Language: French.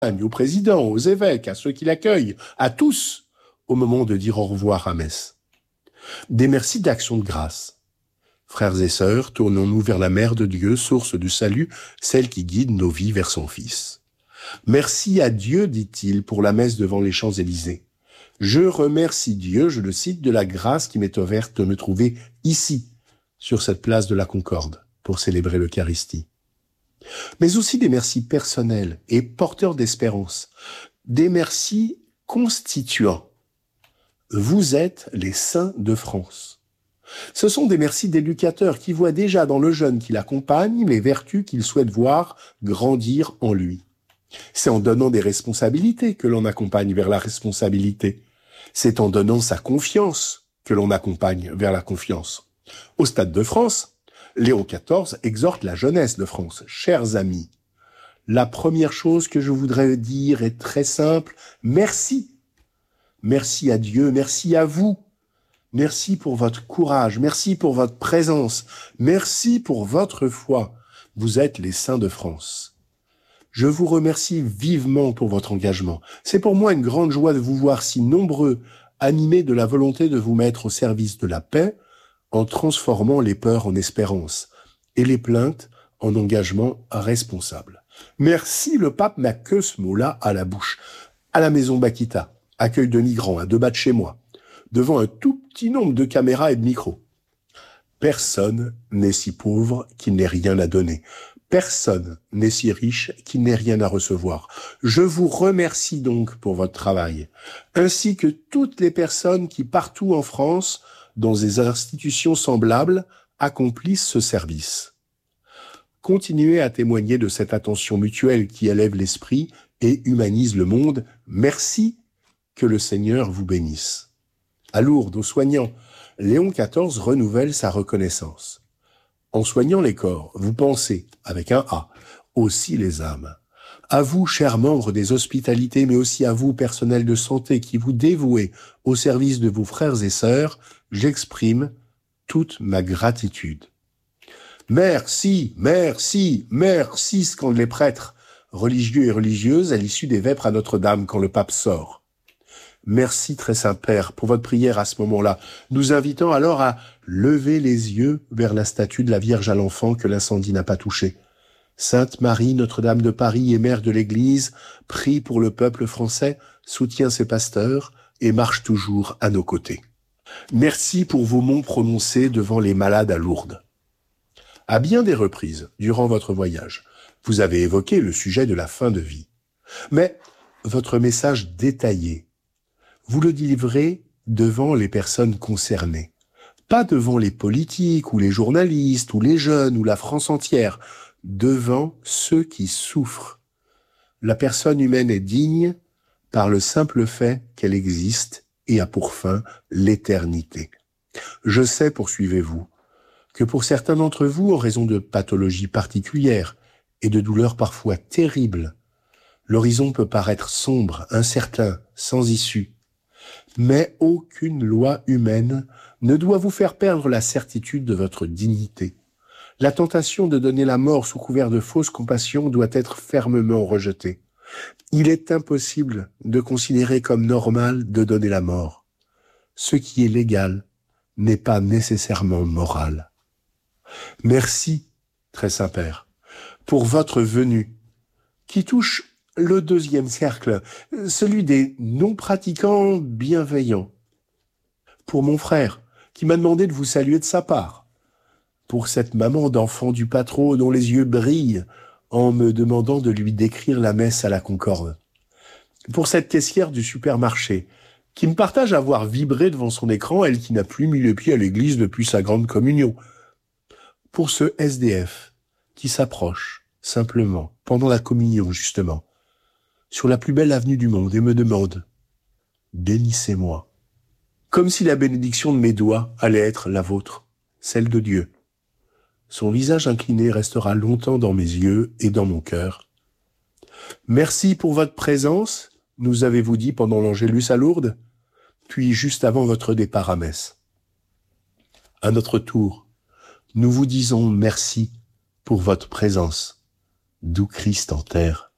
au président, aux évêques, à ceux qui l'accueillent, à tous, au moment de dire au revoir à Metz. Des merci d'action de grâce. Frères et sœurs, tournons-nous vers la Mère de Dieu, source du salut, celle qui guide nos vies vers son Fils. Merci à Dieu, dit-il, pour la messe devant les Champs-Élysées. Je remercie Dieu, je le cite, de la grâce qui m'est offerte de me trouver ici, sur cette place de la Concorde, pour célébrer l'Eucharistie. Mais aussi des merci personnels et porteurs d'espérance, des merci constituants. Vous êtes les saints de France. Ce sont des merci d'éducateurs qui voient déjà dans le jeune qui l'accompagne les vertus qu'ils souhaitent voir grandir en lui. C'est en donnant des responsabilités que l'on accompagne vers la responsabilité. C'est en donnant sa confiance que l'on accompagne vers la confiance. Au Stade de France, Léon XIV exhorte la jeunesse de France. Chers amis, la première chose que je voudrais dire est très simple. Merci. Merci à Dieu, merci à vous. Merci pour votre courage, merci pour votre présence, merci pour votre foi. Vous êtes les saints de France. Je vous remercie vivement pour votre engagement. C'est pour moi une grande joie de vous voir si nombreux, animés de la volonté de vous mettre au service de la paix, en transformant les peurs en espérance et les plaintes en engagement responsable. Merci, le pape n'a que ce mot-là à la bouche. À la maison Bakita, accueil de migrants à 2 pas de chez moi, devant un tout petit nombre de caméras et de micros. Personne n'est si pauvre qu'il n'ait rien à donner. Personne n'est si riche qu'il n'ait rien à recevoir. Je vous remercie donc pour votre travail, ainsi que toutes les personnes qui, partout en France, dans des institutions semblables, accomplissent ce service. Continuez à témoigner de cette attention mutuelle qui élève l'esprit et humanise le monde. Merci, que le Seigneur vous bénisse. À Lourdes, aux soignants, Léon XIV renouvelle sa reconnaissance. En soignant les corps, vous pensez, avec un A, aussi les âmes. À vous, chers membres des hospitalités, mais aussi à vous, personnel de santé, qui vous dévouez au service de vos frères et sœurs, j'exprime toute ma gratitude. Merci, merci, merci, scandent les prêtres, religieux et religieuses, à l'issue des vêpres à Notre-Dame quand le pape sort. Merci, très saint Père, pour votre prière à ce moment-là, nous invitant alors à lever les yeux vers la statue de la Vierge à l'enfant que l'incendie n'a pas touchée. Sainte Marie, Notre-Dame de Paris et Mère de l'Église, prie pour le peuple français, soutient ses pasteurs et marche toujours à nos côtés. Merci pour vos mots prononcés devant les malades à Lourdes. À bien des reprises, durant votre voyage, vous avez évoqué le sujet de la fin de vie. Mais votre message détaillé, vous le livrez devant les personnes concernées, pas devant les politiques ou les journalistes ou les jeunes ou la France entière, devant ceux qui souffrent. La personne humaine est digne par le simple fait qu'elle existe et a pour fin l'éternité. Je sais, poursuivez-vous, que pour certains d'entre vous, en raison de pathologies particulières et de douleurs parfois terribles, l'horizon peut paraître sombre, incertain, sans issue. Mais aucune loi humaine ne doit vous faire perdre la certitude de votre dignité. La tentation de donner la mort sous couvert de fausse compassion doit être fermement rejetée. Il est impossible de considérer comme normal de donner la mort. Ce qui est légal n'est pas nécessairement moral. Merci, très saint Père, pour votre venue, qui touche le deuxième cercle, celui des non-pratiquants bienveillants. Pour mon frère, qui m'a demandé de vous saluer de sa part. Pour cette maman d'enfant du patron dont les yeux brillent en me demandant de lui décrire la messe à la Concorde. Pour cette caissière du supermarché, qui me partage avoir vibré devant son écran, elle qui n'a plus mis le pied à l'église depuis sa grande communion. Pour ce SDF, qui s'approche, simplement, pendant la communion justement, sur la plus belle avenue du monde et me demande « Bénissez-moi », comme si la bénédiction de mes doigts allait être la vôtre, celle de Dieu. Son visage incliné restera longtemps dans mes yeux et dans mon cœur. Merci pour votre présence, nous avez-vous dit pendant l'Angélus à Lourdes, puis juste avant votre départ à Metz. À notre tour, nous vous disons merci pour votre présence, doux Christ en terre.